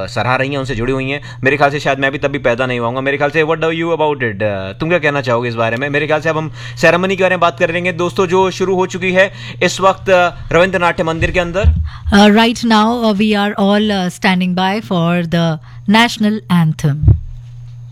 सराह रही हैं, उनसे जुड़ी हुई हैं। मेरे ख्याल से शायद मैं भी तब भी पैदा नहीं हुआ मेरे ख्याल से। What do you about it? तुम क्या कहना चाहोगे इस बारे में? मेरे ख्याल से अब हम सेरेमनी के बारे में बात कर लेंगे दोस्तों, जो शुरू हो चुकी है इस वक्त रविंद्र नाट्य मंदिर के अंदर। Right now we are all standing by for the national anthem.